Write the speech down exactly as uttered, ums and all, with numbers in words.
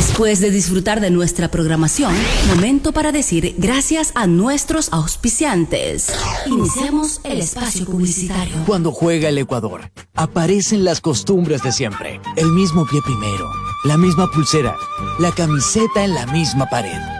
Después de disfrutar de nuestra programación, momento para decir gracias a nuestros auspiciantes. Iniciemos el espacio publicitario. Cuando juega el Ecuador, aparecen las costumbres de siempre. El mismo pie primero, la misma pulsera, la camiseta en la misma pared.